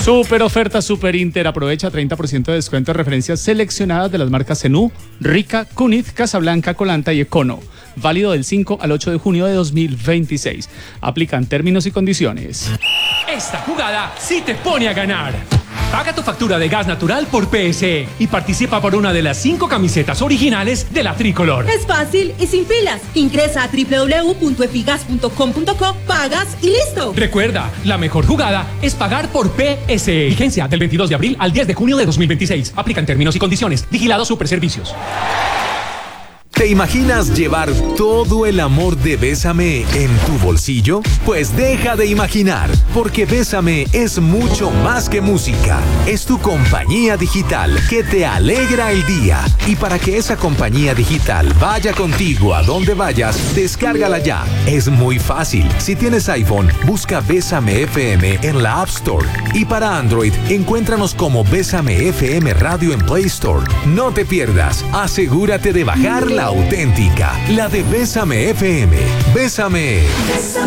Super oferta Super Inter. Aprovecha 30% de descuento en referencias seleccionadas de las marcas Zenú, Rica, Cunit, Casablanca, Colanta y Econo. Válido del 5 al 8 de junio de 2026. Aplican términos y condiciones. Esta jugada sí te pone a ganar. Paga tu factura de gas natural por PSE y participa por una de las 5 camisetas originales de la Tricolor. Es fácil y sin filas. Ingresa a www.efigas.com.co, pagas y listo. Recuerda, la mejor jugada es pagar por PSE. Vigencia del 22 de abril al 10 de junio de 2026. Aplican términos y condiciones. Vigilado Superservicios. ¿Te imaginas llevar todo el amor de Bésame en tu bolsillo? Pues deja de imaginar, porque Bésame es mucho más que música. Es tu compañía digital que te alegra el día. Y para que esa compañía digital vaya contigo a donde vayas, descárgala ya. Es muy fácil. Si tienes iPhone, busca Bésame FM en la App Store. Y para Android, encuéntranos como Bésame FM Radio en Play Store. No te pierdas. Asegúrate de bajar la auténtica, la de Bésame FM. Bésame.